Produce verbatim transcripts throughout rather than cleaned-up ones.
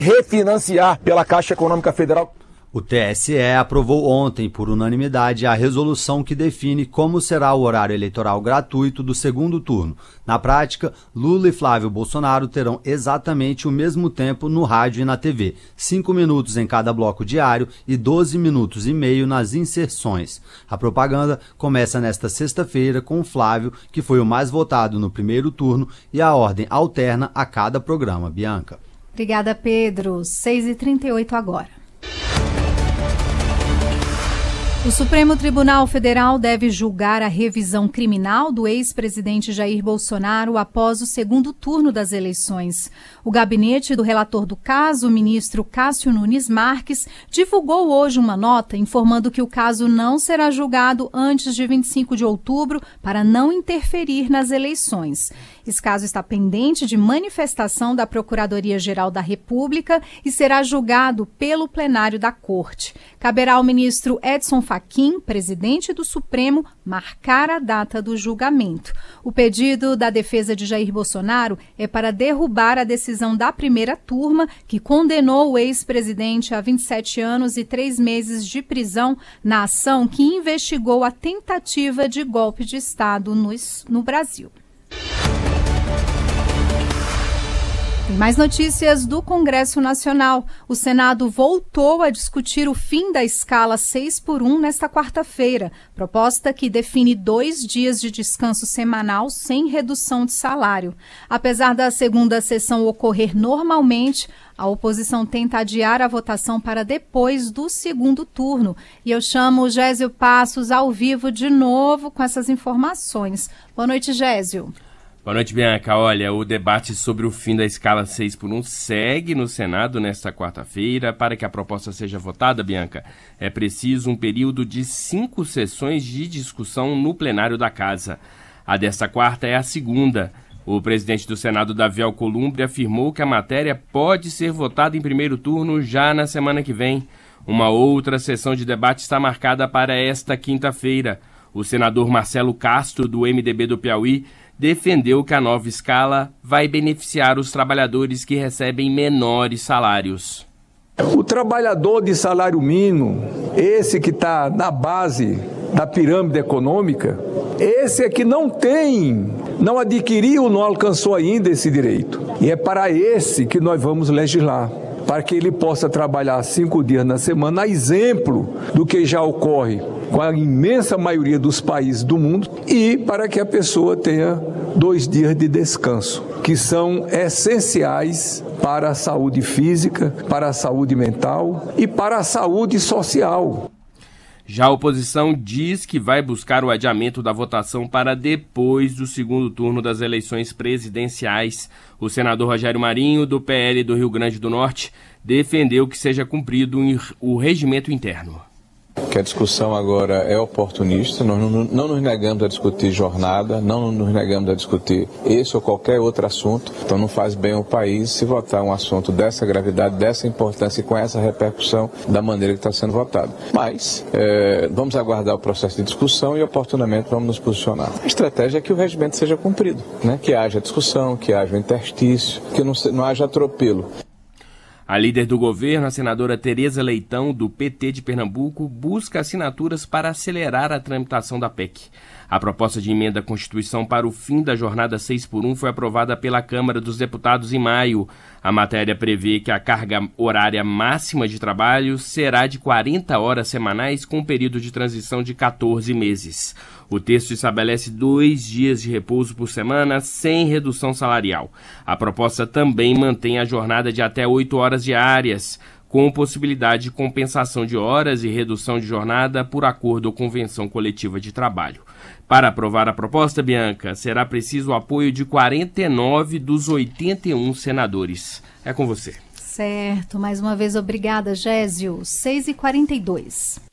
refinanciar pela Caixa Econômica Federal. O T S E aprovou ontem, por unanimidade, a resolução que define como será o horário eleitoral gratuito do segundo turno. Na prática, Lula e Flávio Bolsonaro terão exatamente o mesmo tempo no rádio e na T V, cinco minutos em cada bloco diário e doze minutos e meio nas inserções. A propaganda começa nesta sexta-feira com o Flávio, que foi o mais votado no primeiro turno, e a ordem alterna a cada programa. Bianca. Obrigada, Pedro. seis e trinta e oito agora. O Supremo Tribunal Federal deve julgar a revisão criminal do ex-presidente Jair Bolsonaro após o segundo turno das eleições. O gabinete do relator do caso, o ministro Cássio Nunes Marques, divulgou hoje uma nota informando que o caso não será julgado antes de vinte e cinco de outubro para não interferir nas eleições. Esse caso está pendente de manifestação da Procuradoria-Geral da República e será julgado pelo plenário da Corte. Caberá ao ministro Edson Fachin, presidente do Supremo, marcar a data do julgamento. O pedido da defesa de Jair Bolsonaro é para derrubar a decisão da primeira turma, que condenou o ex-presidente a vinte e sete anos e três meses de prisão na ação que investigou a tentativa de golpe de Estado no, no Brasil. Tem mais notícias do Congresso Nacional. O Senado voltou a discutir o fim da escala seis por um nesta quarta-feira, proposta que define dois dias de descanso semanal sem redução de salário. Apesar da segunda sessão ocorrer normalmente, a oposição tenta adiar a votação para depois do segundo turno. E eu chamo o Gésio Passos ao vivo de novo com essas informações. Boa noite, Gésio. Boa noite, Bianca. Olha, o debate sobre o fim da escala seis por um segue no Senado nesta quarta-feira. Para que a proposta seja votada, Bianca, é preciso um período de cinco sessões de discussão no plenário da Casa. A desta quarta é a segunda. O presidente do Senado, Davi Alcolumbre, afirmou que a matéria pode ser votada em primeiro turno já na semana que vem. Uma outra sessão de debate está marcada para esta quinta-feira. O senador Marcelo Castro, do M D B do Piauí, defendeu que a nova escala vai beneficiar os trabalhadores que recebem menores salários. O trabalhador de salário mínimo, esse que está na base da pirâmide econômica, esse é que não tem, não adquiriu, não alcançou ainda esse direito. E é para esse que nós vamos legislar, para que ele possa trabalhar cinco dias na semana, a exemplo do que já ocorre com a imensa maioria dos países do mundo, e para que a pessoa tenha dois dias de descanso, que são essenciais para a saúde física, para a saúde mental e para a saúde social. Já a oposição diz que vai buscar o adiamento da votação para depois do segundo turno das eleições presidenciais. O senador Rogério Marinho, do P L do Rio Grande do Norte, defendeu que seja cumprido o regimento interno. Que a discussão agora é oportunista, nós não, não nos negamos a discutir jornada, não nos negamos a discutir esse ou qualquer outro assunto, então não faz bem ao país se votar um assunto dessa gravidade, dessa importância e com essa repercussão da maneira que está sendo votado. Mas é, vamos aguardar o processo de discussão e oportunamente vamos nos posicionar. A estratégia é que o regimento seja cumprido, né? Que haja discussão, que haja um interstício, que não, não haja atropelo. A líder do governo, a senadora Tereza Leitão, do P T de Pernambuco, busca assinaturas para acelerar a tramitação da P E C. A proposta de emenda à Constituição para o fim da jornada seis por um foi aprovada pela Câmara dos Deputados em maio. A matéria prevê que a carga horária máxima de trabalho será de quarenta horas semanais, com um período de transição de quatorze meses. O texto estabelece dois dias de repouso por semana, sem redução salarial. A proposta também mantém a jornada de até oito horas diárias, com possibilidade de compensação de horas e redução de jornada por acordo ou convenção coletiva de trabalho. Para aprovar a proposta, Bianca, será preciso o apoio de quarenta e nove dos oitenta e um senadores. É com você. Certo. Mais uma vez, obrigada, Gésio. seis e quarenta e dois.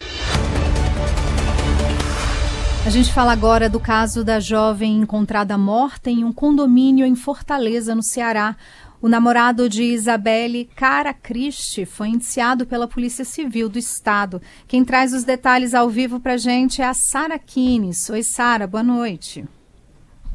A gente fala agora do caso da jovem encontrada morta em um condomínio em Fortaleza, no Ceará. O namorado de Isabelle, Cara Cristi, foi indiciado pela Polícia Civil do Estado. Quem traz os detalhes ao vivo para a gente é a Sara Kines. Oi, Sara, boa noite.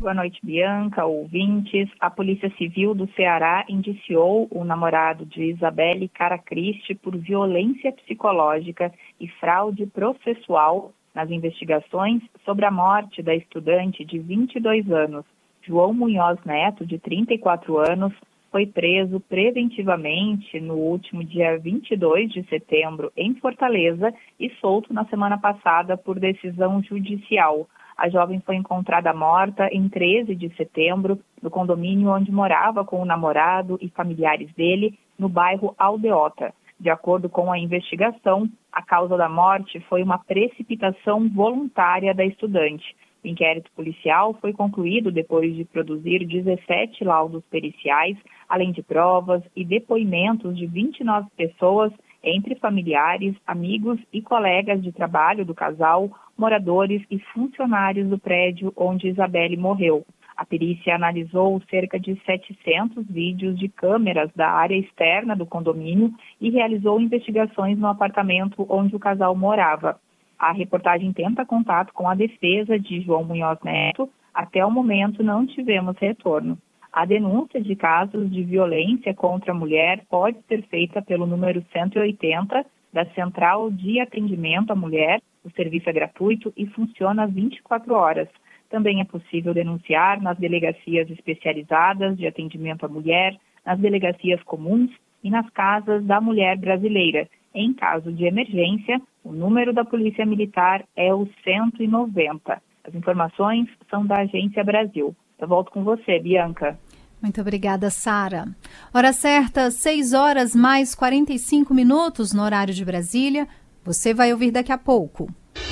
Boa noite, Bianca, ouvintes. A Polícia Civil do Ceará indiciou o namorado de Isabelle Caracristi por violência psicológica e fraude processual nas investigações sobre a morte da estudante de vinte e dois anos. João Munhoz Neto, de trinta e quatro anos, foi preso preventivamente no último dia vinte e dois de setembro em Fortaleza e solto na semana passada por decisão judicial. A jovem foi encontrada morta em treze de setembro, no condomínio onde morava com o namorado e familiares dele, no bairro Aldeota. De acordo com a investigação, a causa da morte foi uma precipitação voluntária da estudante. O inquérito policial foi concluído depois de produzir dezessete laudos periciais, além de provas e depoimentos de vinte e nove pessoas, entre familiares, amigos e colegas de trabalho do casal, moradores e funcionários do prédio onde Isabelle morreu. A perícia analisou cerca de setecentos vídeos de câmeras da área externa do condomínio e realizou investigações no apartamento onde o casal morava. A reportagem tenta contato com a defesa de João Munhoz Neto. Até o momento não tivemos retorno. A denúncia de casos de violência contra a mulher pode ser feita pelo número cento e oitenta da Central de Atendimento à Mulher. O serviço é gratuito e funciona vinte e quatro horas. Também é possível denunciar nas delegacias especializadas de atendimento à mulher, nas delegacias comuns e nas casas da mulher brasileira. Em caso de emergência, o número da Polícia Militar é o cento e noventa. As informações são da Agência Brasil. Eu volto com você, Bianca. Muito obrigada, Sara. Hora certa, seis horas mais quarenta e cinco minutos no horário de Brasília. Você vai ouvir daqui a pouco.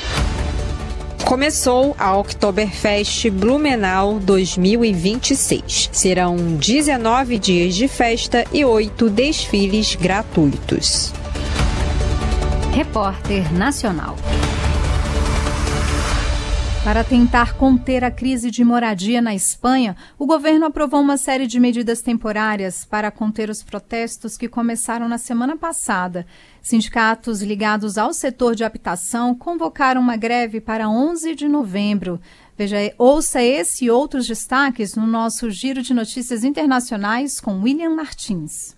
Começou a Oktoberfest Blumenau dois mil e vinte e seis. Serão dezenove dias de festa e oito desfiles gratuitos. Repórter Nacional. Para tentar conter a crise de moradia na Espanha, o governo aprovou uma série de medidas temporárias para conter os protestos que começaram na semana passada. Sindicatos ligados ao setor de habitação convocaram uma greve para onze de novembro. Veja, ouça esse e outros destaques no nosso Giro de Notícias Internacionais com William Martins.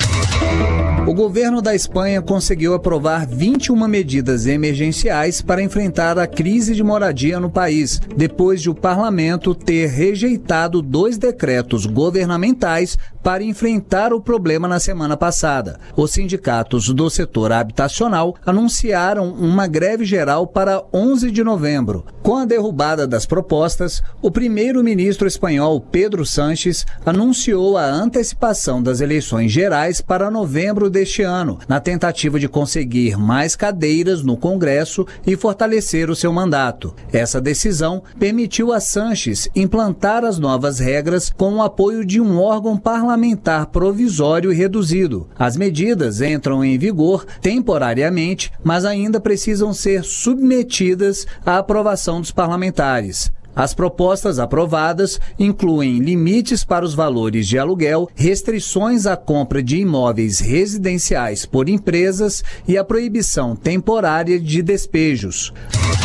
O governo da Espanha conseguiu aprovar vinte e uma medidas emergenciais para enfrentar a crise de moradia no país, depois de o parlamento ter rejeitado dois decretos governamentais para enfrentar o problema na semana passada. Os sindicatos do setor habitacional anunciaram uma greve geral para onze de novembro. Com a derrubada das propostas, o primeiro-ministro espanhol Pedro Sánchez anunciou a antecipação das eleições gerais para novembro deste ano, na tentativa de conseguir mais cadeiras no Congresso e fortalecer o seu mandato. Essa decisão permitiu a Sánchez implantar as novas regras com o apoio de um órgão parlamentar provisório e reduzido. As medidas entram em vigor temporariamente, mas ainda precisam ser submetidas à aprovação dos parlamentares. As propostas aprovadas incluem limites para os valores de aluguel, restrições à compra de imóveis residenciais por empresas e a proibição temporária de despejos.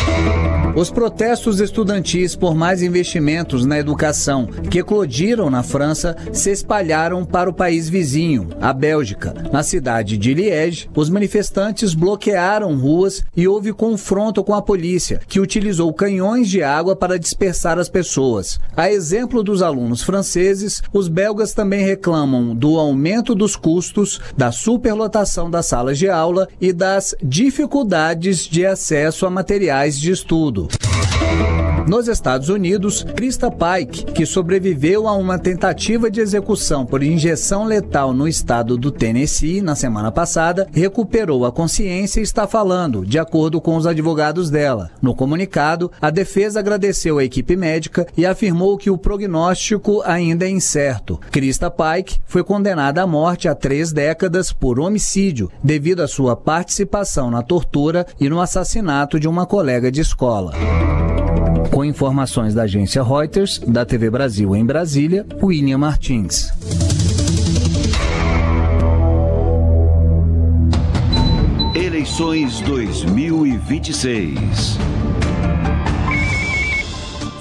Os protestos estudantis por mais investimentos na educação que eclodiram na França se espalharam para o país vizinho, a Bélgica. Na cidade de Liège, os manifestantes bloquearam ruas e houve confronto com a polícia, que utilizou canhões de água para dispersar as pessoas. A exemplo dos alunos franceses, os belgas também reclamam do aumento dos custos, da superlotação das salas de aula e das dificuldades de acesso a materiais de estudo. Nos Estados Unidos, Krista Pike, que sobreviveu a uma tentativa de execução por injeção letal no estado do Tennessee na semana passada, recuperou a consciência e está falando, de acordo com os advogados dela. No comunicado, a defesa agradeceu a equipe médica e afirmou que o prognóstico ainda é incerto. Krista Pike foi condenada à morte há três décadas por homicídio, devido à sua participação na tortura e no assassinato de uma colega de escola. Com informações da agência Reuters, da T V Brasil em Brasília, William Martins. Eleições dois mil e vinte e seis.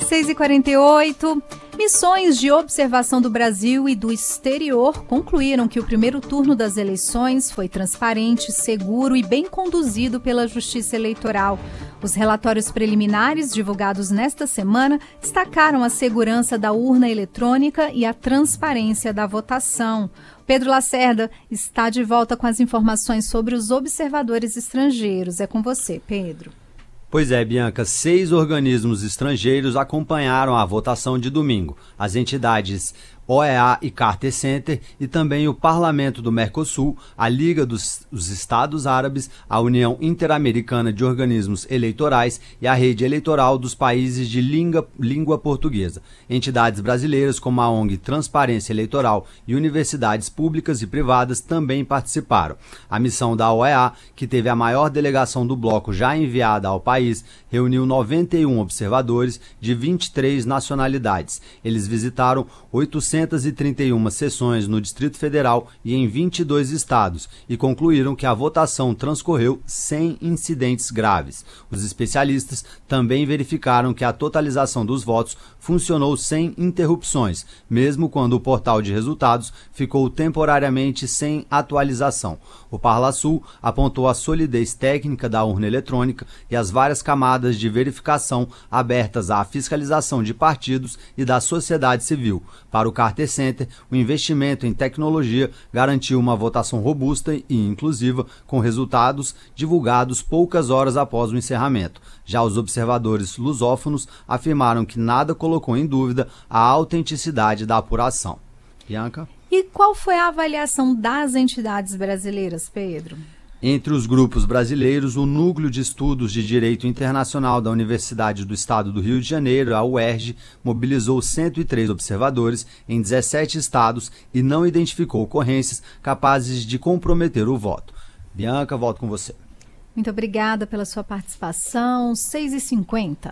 seis e quarenta e oito. Missões de observação do Brasil e do exterior concluíram que o primeiro turno das eleições foi transparente, seguro e bem conduzido pela Justiça Eleitoral. Os relatórios preliminares divulgados nesta semana destacaram a segurança da urna eletrônica e a transparência da votação. Pedro Lacerda está de volta com as informações sobre os observadores estrangeiros. É com você, Pedro. Pois é, Bianca, seis organismos estrangeiros acompanharam a votação de domingo. As entidades O E A e Carter Center e também o Parlamento do Mercosul, a Liga dos, dos Estados Árabes, a União Interamericana de Organismos Eleitorais e a Rede Eleitoral dos Países de língua, língua portuguesa. Entidades brasileiras como a O N G Transparência Eleitoral e universidades públicas e privadas também participaram. A missão da O E A, que teve a maior delegação do bloco já enviada ao país, reuniu noventa e um observadores de vinte e três nacionalidades. Eles visitaram oitocentas e trinta e uma sessões no Distrito Federal e em vinte e dois estados e concluíram que a votação transcorreu sem incidentes graves. Os especialistas também verificaram que a totalização dos votos funcionou sem interrupções, mesmo quando o portal de resultados ficou temporariamente sem atualização. O Parlasul apontou a solidez técnica da urna eletrônica e as várias camadas de verificação abertas à fiscalização de partidos e da sociedade civil. Para o Carter Center, o investimento em tecnologia garantiu uma votação robusta e inclusiva, com resultados divulgados poucas horas após o encerramento. Já os observadores lusófonos afirmaram que nada colocou em dúvida a autenticidade da apuração. Bianca? E qual foi a avaliação das entidades brasileiras, Pedro? Entre os grupos brasileiros, o Núcleo de Estudos de Direito Internacional da Universidade do Estado do Rio de Janeiro, a U E R J, mobilizou cento e três observadores em dezessete estados e não identificou ocorrências capazes de comprometer o voto. Bianca, volto com você. Muito obrigada pela sua participação. seis e cinquenta.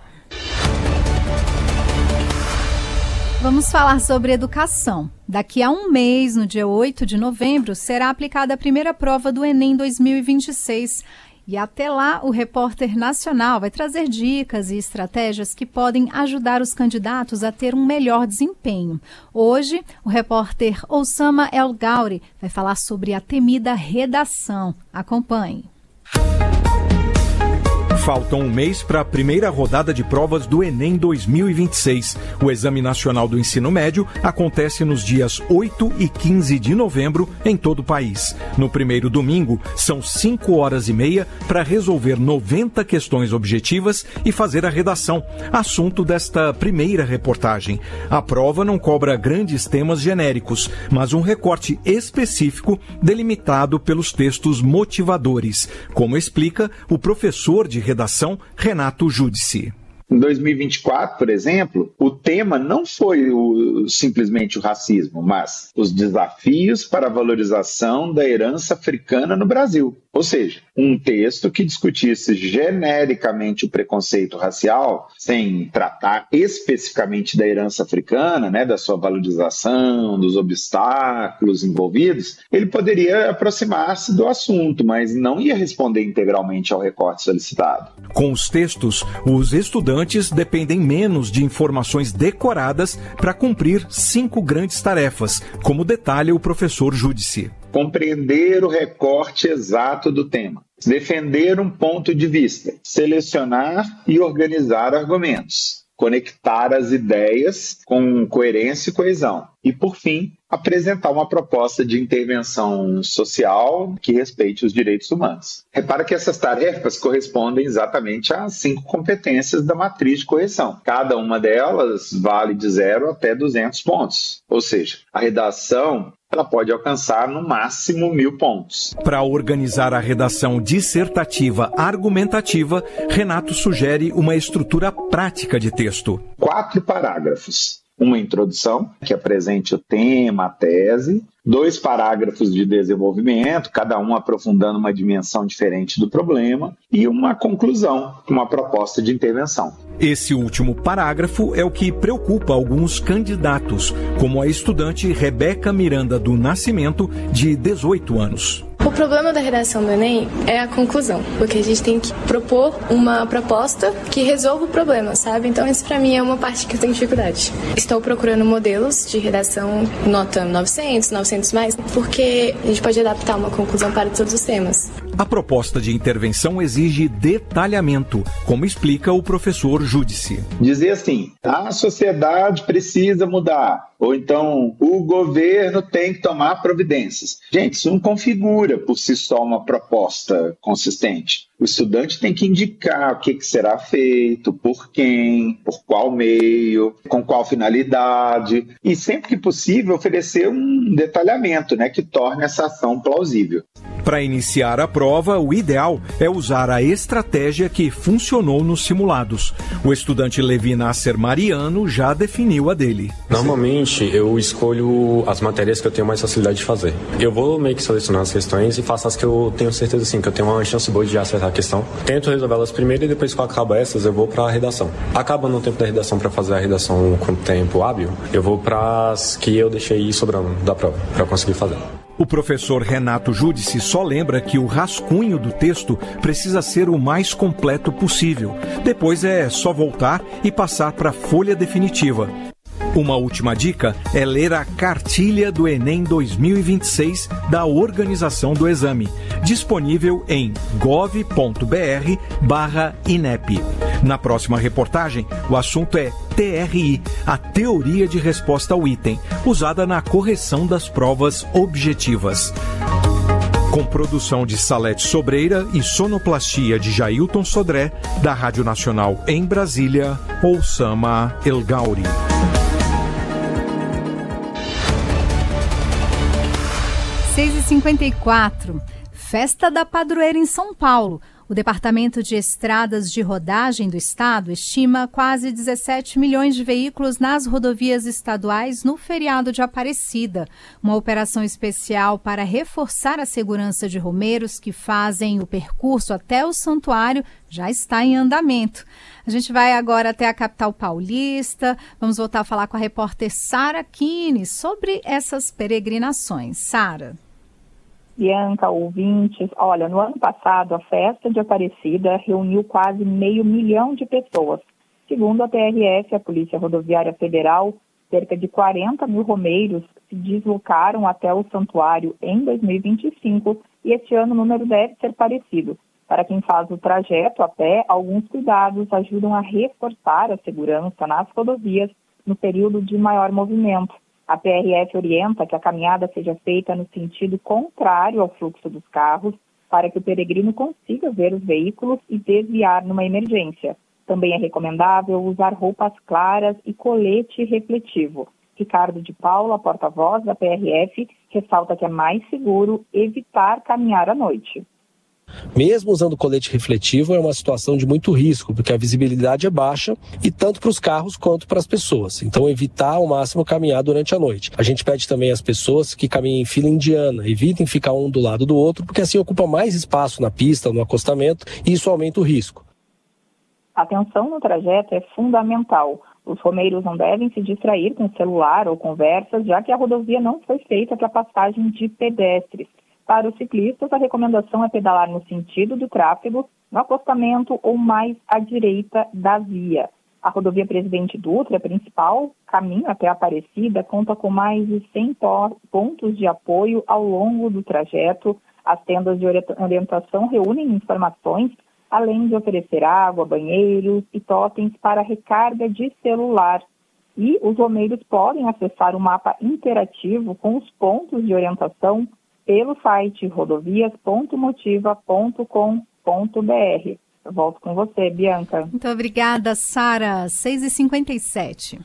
Vamos falar sobre educação. Daqui a um mês, no dia oito de novembro, será aplicada a primeira prova do Enem dois mil e vinte e seis. E até lá, o repórter nacional vai trazer dicas e estratégias que podem ajudar os candidatos a ter um melhor desempenho. Hoje, o repórter Osama El Gauri vai falar sobre a temida redação. Acompanhe. Falta um mês para a primeira rodada de provas do Enem dois mil e vinte e seis. O Exame Nacional do Ensino Médio acontece nos dias oito e quinze de novembro em todo o país. No primeiro domingo, são cinco horas e meia para resolver noventa questões objetivas e fazer a redação, assunto desta primeira reportagem. A prova não cobra grandes temas genéricos, mas um recorte específico delimitado pelos textos motivadores, como explica o professor de redação Redação, Renato Giudice. Em dois mil e vinte e quatro, por exemplo, o tema não foi o, simplesmente o racismo, mas os desafios para a valorização da herança africana no Brasil. Ou seja, um texto que discutisse genericamente o preconceito racial, sem tratar especificamente da herança africana, né, da sua valorização, dos obstáculos envolvidos, ele poderia aproximar-se do assunto, mas não ia responder integralmente ao recorte solicitado. Com os textos, os estudantes dependem menos de informações decoradas para cumprir cinco grandes tarefas, como detalha o professor Giudice. Compreender o recorte exato do tema, defender um ponto de vista, selecionar e organizar argumentos, conectar as ideias com coerência e coesão e, por fim, apresentar uma proposta de intervenção social que respeite os direitos humanos. Repara que essas tarefas correspondem exatamente às cinco competências da matriz de correção. Cada uma delas vale de zero até duzentos pontos. Ou seja, a redação ela pode alcançar no máximo mil pontos. Para organizar a redação dissertativa argumentativa, Renato sugere uma estrutura prática de texto. Quatro parágrafos. Uma introdução, que apresente o tema, a tese. Dois parágrafos de desenvolvimento, cada um aprofundando uma dimensão diferente do problema. E uma conclusão, uma proposta de intervenção. Esse último parágrafo é o que preocupa alguns candidatos, como a estudante Rebeca Miranda do Nascimento, de dezoito anos. O problema da redação do Enem é a conclusão, porque a gente tem que propor uma proposta que resolva o problema, sabe? Então, isso pra mim é uma parte que eu tenho dificuldade. Estou procurando modelos de redação nota novecentos, novecentos mais, porque a gente pode adaptar uma conclusão para todos os temas. A proposta de intervenção exige detalhamento, como explica o professor Júdice. Dizer assim, a sociedade precisa mudar, ou então o governo tem que tomar providências. Gente, isso não configura por si só uma proposta consistente. O estudante tem que indicar o que será feito, por quem, por qual meio, com qual finalidade, e sempre que possível oferecer um detalhamento, né, que torne essa ação plausível. Para iniciar a prova, o ideal é usar a estratégia que funcionou nos simulados. O estudante Levi Nasser Mariano já definiu a dele. Normalmente, eu escolho as matérias que eu tenho mais facilidade de fazer. Eu vou meio que selecionar as questões e faço as que eu tenho certeza assim, que eu tenho uma chance boa de acertar a questão. Tento resolvê-las primeiro e depois que eu acabo essas, eu vou para a redação. Acabando o tempo da redação para fazer a redação com tempo hábil, eu vou para as que eu deixei sobrando da prova, para conseguir fazer. O professor Renato Júdice só lembra que o rascunho do texto precisa ser o mais completo possível. Depois é só voltar e passar para a folha definitiva. Uma última dica é ler a cartilha do Enem dois mil e vinte e seis da organização do exame, disponível em gov ponto br barra INEP. Na próxima reportagem, o assunto é T R I, a teoria de resposta ao item, usada na correção das provas objetivas. Com produção de Salete Sobreira e sonoplastia de Jailton Sodré, da Rádio Nacional em Brasília, Oussama El Gauri. seis e cinquenta e quatro, Festa da Padroeira em São Paulo. O Departamento de Estradas de Rodagem do Estado estima quase dezessete milhões de veículos nas rodovias estaduais no feriado de Aparecida. Uma operação especial para reforçar a segurança de romeiros que fazem o percurso até o santuário já está em andamento. A gente vai agora até a capital paulista. Vamos voltar a falar com a repórter Sara Kine sobre essas peregrinações. Sara. Bianca, ouvintes, olha, no ano passado a festa de Aparecida reuniu quase meio milhão de pessoas. Segundo a P R F, a Polícia Rodoviária Federal, cerca de quarenta mil romeiros se deslocaram até o santuário em dois mil e vinte e cinco e este ano o número deve ser parecido. Para quem faz o trajeto a pé, alguns cuidados ajudam a reforçar a segurança nas rodovias no período de maior movimento. A P R F orienta que a caminhada seja feita no sentido contrário ao fluxo dos carros, para que o peregrino consiga ver os veículos e desviar numa emergência. Também é recomendável usar roupas claras e colete refletivo. Ricardo de Paula, porta-voz da P R F, ressalta que é mais seguro evitar caminhar à noite. Mesmo usando colete refletivo é uma situação de muito risco, porque a visibilidade é baixa e tanto para os carros quanto para as pessoas. Então evitar ao máximo caminhar durante a noite. A gente pede também às pessoas que caminhem em fila indiana, evitem ficar um do lado do outro, porque assim ocupa mais espaço na pista, no acostamento, e isso aumenta o risco. Atenção no trajeto é fundamental. Os romeiros não devem se distrair com celular ou conversas, já que a rodovia não foi feita para passagem de pedestres. Para os ciclistas, a recomendação é pedalar no sentido do tráfego, no acostamento ou mais à direita da via. A rodovia Presidente Dutra, principal caminho até Aparecida, conta com mais de cem pontos de apoio ao longo do trajeto. As tendas de orientação reúnem informações, além de oferecer água, banheiros e totens para recarga de celular. E os romeiros podem acessar o mapa interativo com os pontos de orientação pelo site rodovias ponto motiva ponto com ponto br. Eu volto com você, Bianca. Muito obrigada, Sara. seis e cinquenta e sete.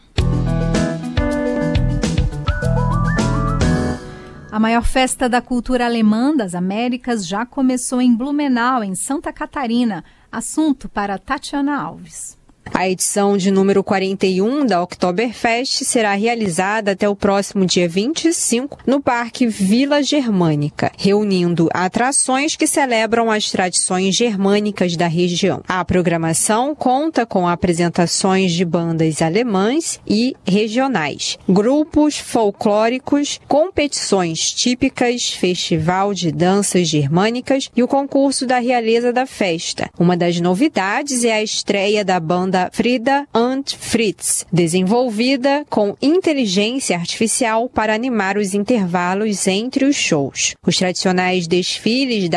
A maior festa da cultura alemã das Américas já começou em Blumenau, em Santa Catarina. Assunto para Tatiana Alves. A edição de número quarenta e um da Oktoberfest será realizada até o próximo dia vinte e cinco no Parque Vila Germânica, reunindo atrações que celebram as tradições germânicas da região. A programação conta com apresentações de bandas alemãs e regionais, grupos folclóricos, competições típicas, festival de danças germânicas e o concurso da realeza da festa. Uma das novidades é a estreia da banda Frida and Fritz, desenvolvida com inteligência artificial para animar os intervalos entre os shows. Os tradicionais desfiles da